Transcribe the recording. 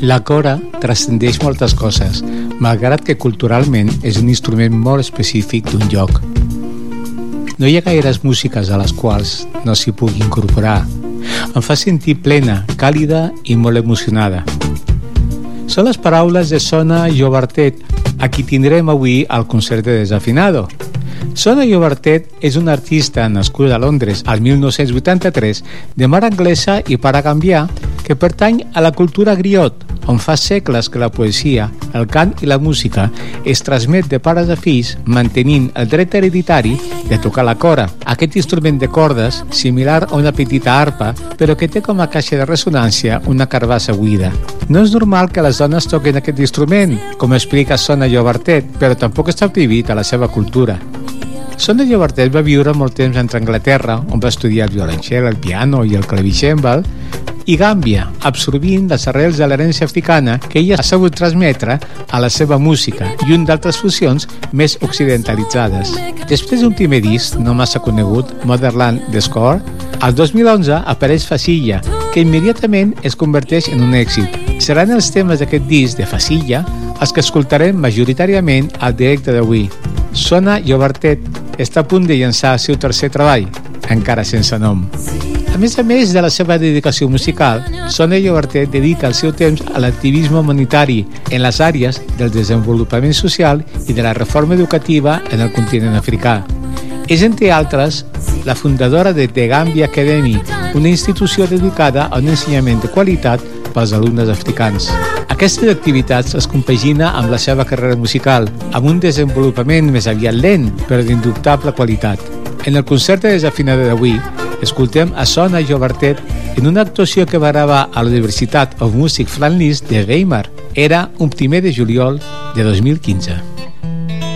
La cora transcendeix moltes coses, malgrat que culturalment és un instrument molt específic d'un lloc. No hi ha gaires músiques a les quals no s'hi pugui incorporar. Em fa sentir plena, càlida i molt emocionada. Són les paraules de Sona Llobartet, a qui tindrem avui al concert de Desafinado. Sona Llobartet és una artista nascuda a Londres al 1983, de mare anglesa i pare gambià, que pertany a la cultura griot, on fa segles que la poesia, el cant i la música es transmet de pares a fills, mantenint el dret hereditari de tocar la cora, aquest instrument de cordes similar a una petita arpa, però que té com a caixa de ressonància una carbassa buida. No és normal que les dones toquen aquest instrument, com explica Sona Llobartet, però tampoc està prohibit a la seva cultura. Sona Llobartet va viure molt temps entre Anglaterra, on va estudiar el violoncel, el piano i el clavicèmbal, i Gàmbia, absorbint les arrels de l'herència africana que ella ha sabut transmetre a la seva música i un d'altres fusions més occidentalitzades. Després d'un primer disc no massa conegut, Motherland The Score, al 2011 apareix Fasilla, que immediatament es converteix en un èxit. Seran els temes d'aquest disc de Fasilla els que escoltarem majoritàriament al directe d'avui. Sona Llobartet està a punt de llançar el seu tercer treball, encara sense nom. A més de la seva dedicació musical, Sona Llobartet dedica el seu temps a l'activisme humanitari en les àrees del desenvolupament social i de la reforma educativa en el continent africà. És, entre altres, la fundadora de The Gambia Academy, una institució dedicada a un ensenyament de qualitat pels alumnes africans. Aquestes activitats es compagina amb la seva carrera musical, amb un desenvolupament més aviat lent, però d'indubtable qualitat. En el concert de Desafinado d'avui, escoltem a Sona Llobartet en una actuació que va gravar a la Universitat of Music Franz Liszt de Weimar. Era un 1 de juliol de 2015.